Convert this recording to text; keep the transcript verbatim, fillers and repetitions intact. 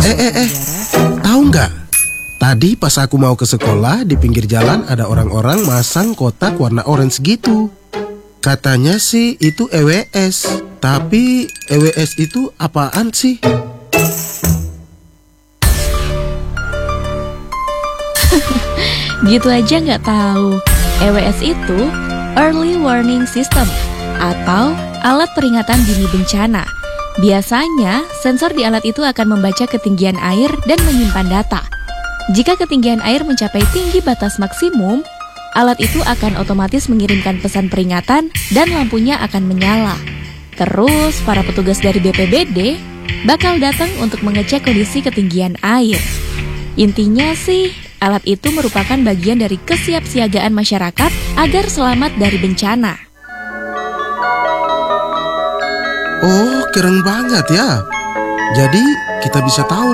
Eh, eh, eh, tahu nggak? Tadi pas aku mau ke sekolah, di pinggir jalan ada orang-orang masang kotak warna orange gitu. Katanya sih itu E W S. Tapi E W S itu apaan sih? Gitu aja nggak tahu. E W S itu Early Warning System atau alat peringatan dini bencana. Biasanya, sensor di alat itu akan membaca ketinggian air dan menyimpan data. Jika ketinggian air mencapai tinggi batas maksimum, alat itu akan otomatis mengirimkan pesan peringatan dan lampunya akan menyala. Terus, para petugas dari B P B D bakal datang untuk mengecek kondisi ketinggian air. Intinya sih, alat itu merupakan bagian dari kesiapsiagaan masyarakat agar selamat dari bencana. Oh, keren banget ya. Jadi kita bisa tahu